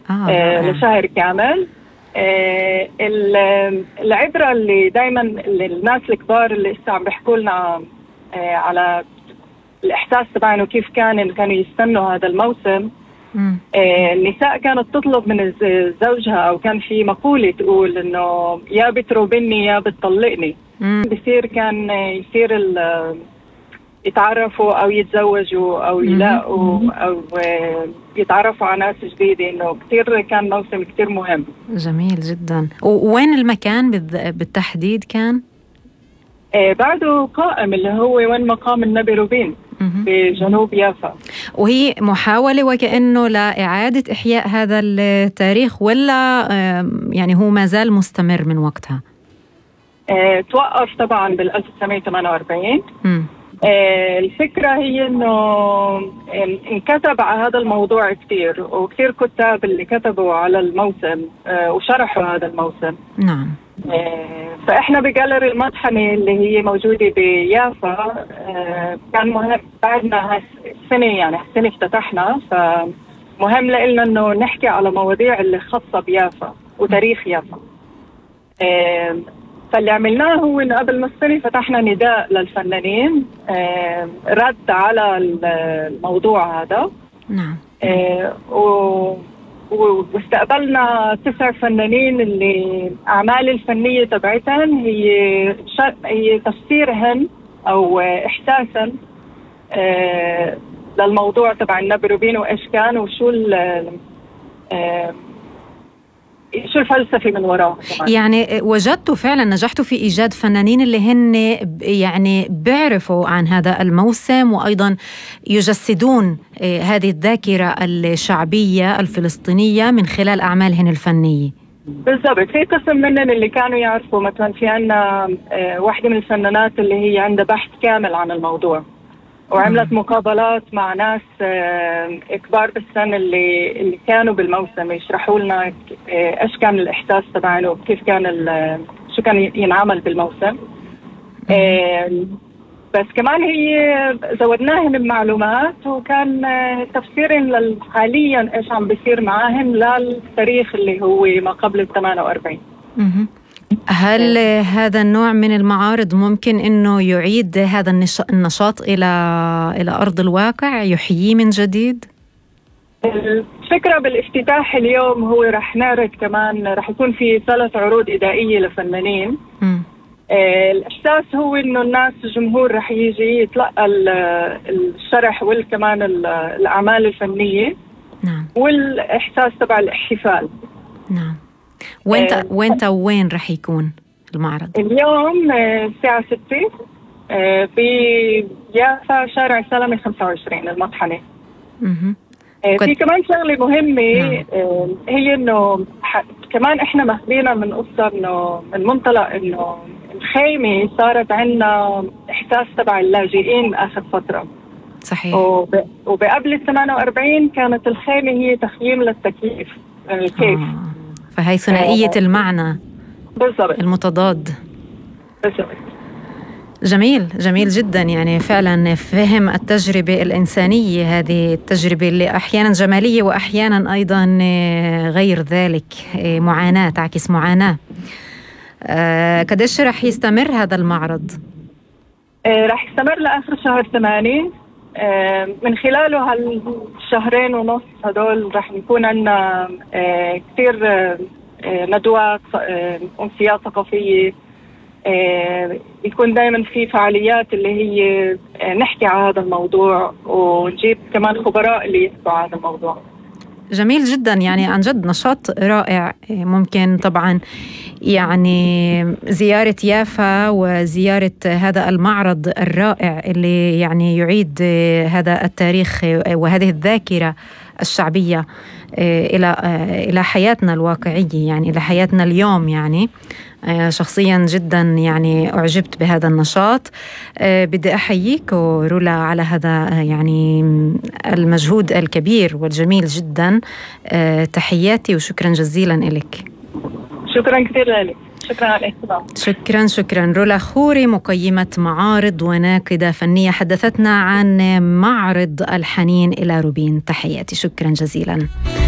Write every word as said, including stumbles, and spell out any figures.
آه آه لشهر كامل. آه العبرة اللي دايما الناس الكبار اللي لسه عم بيحكوا لنا آه على الإحساس تبعهم وكيف كان كانوا يستنوا هذا الموسم. آه النساء كانت تطلب من زوجها، أو كان في مقولة تقول إنه يا بتروبني يا بتطلقني. بصير كان يصير يتعرفوا أو يتزوجوا أو يلاقوا أو يتعرفوا على ناس جديدة، إنه كتير كان موسم كتير مهم. جميل جدا. ووين المكان بالتحديد كان؟ آه بعده قائم اللي هو وين مقام النبي روبين بجنوب يافا. وهي محاولة وكأنه لإعادة إحياء هذا التاريخ، ولا يعني هو ما زال مستمر من وقتها؟ آه توقف طبعا بال ألف وتسعمية وثمانية وأربعين. آه الفكرة هي إنه انكتب على هذا الموضوع كتير، وكتير كتاب اللي كتبوا على الموسم آه وشرحوا هذا الموسم. نعم. آه فإحنا بجاليري المطحنة اللي هي موجودة بيافا آه كان مهم بعدنا هالسنة، يعني هالسنة افتتحنا، فمهم لإلنا إنه نحكي على مواضيع اللي خاصة بيافا وتاريخ يافا. آه فاللي عملناه هو إنه قبل نص سنة فتحنا نداء للفنانين آه رد على الموضوع هذا. نعم. آه و واستقبلنا تسع فنانين اللي أعمال الفنية تبعتهم هي هي تفسيرهن أو إحساسا آه للموضوع تبع النبي روبين، وإيش كان وشو آه شو الفلسفة من وراه. يعني وجدتوا فعلا نجحتوا في إيجاد فنانين اللي هن يعني بيعرفوا عن هذا الموسم، وأيضا يجسدون هذه الذاكرة الشعبية الفلسطينية من خلال أعمالهن الفنية. بالضبط. في قسم منهم اللي كانوا يعرفوا، مثلا في عنا واحدة من الفنانات اللي هي عندها بحث كامل عن الموضوع، وعملت مقابلات مع ناس كبار بالسن اللي اللي كانوا بالموسم يشرحوا لنا ايش كان الاحساس تبعنا وكيف كان شو كان ينعمل بالموسم. بس كمان هي زودناهم بمعلومات، وكان تفسيرهم حاليا ايش عم بيصير معاهم للتاريخ اللي هو ما قبل ال ثمانية وأربعين. هل هذا النوع من المعارض ممكن إنه يعيد هذا النشاط إلى إلى أرض الواقع، يحييه من جديد؟ الفكرة بالافتتاح اليوم هو رح نعرض كمان، رح يكون في ثلاث عروض إدائية لفنانين. آه الإحساس هو إنه الناس الجمهور رح يجي يتلقى الشرح والكمان الأعمال الفنية. نعم. والإحساس تبع الاحتفال. نعم. وين آه وين وين رح يكون المعرض؟ اليوم آه الساعة ستة آه بيافا شارع سلمي خمسة وعشرين المطحنة. آه في كمان شغلة مهمة. نعم. آه هي إنه كمان إحنا ماخذينها من قصة إنه من منطلق إنه الخيمة صارت عنا إحساس تبع اللاجئين آخر فترة. صحيح. وب... وبقبل ال ثمانية وأربعين كانت الخيمة هي تخييم للتكييف الكيف. آه. فهي ثنائية آه. المعنى بالضبط المتضاد. بالضبط. جميل جميل جدا. يعني فعلا فهم التجربة الإنسانية، هذه التجربة اللي أحيانا جمالية وأحيانا أيضا غير ذلك، معاناة تعكس معاناة. آه قديش رح يستمر هذا المعرض؟ آه رح يستمر لآخر شهر ثمانية. آه من خلاله هالشهرين ونص هدول رح يكون عندنا آه كثير آه ندوات آه أمسيات ثقافية. آه يكون دائما في فعاليات اللي هي آه نحكي على هذا الموضوع، ونجيب كمان خبراء اللي يحكوا على هذا الموضوع. جميل جدا. يعني عن جد نشاط رائع. ممكن طبعا يعني زيارة يافا وزيارة هذا المعرض الرائع اللي يعني يعيد هذا التاريخ وهذه الذاكرة الشعبية إلى إلى حياتنا الواقعية، يعني إلى حياتنا اليوم. يعني شخصيا جدا يعني أعجبت بهذا النشاط. بدي أحييك رولا على هذا يعني المجهود الكبير والجميل جدا. تحياتي وشكرا جزيلا لك. شكرا كثير لك. شكرا على الاهتمام. شكرا شكرا. رولا خوري، مقيمة معارض وناقدة فنية، حدثتنا عن معرض الحنين إلى روبين. تحياتي، شكرا جزيلا.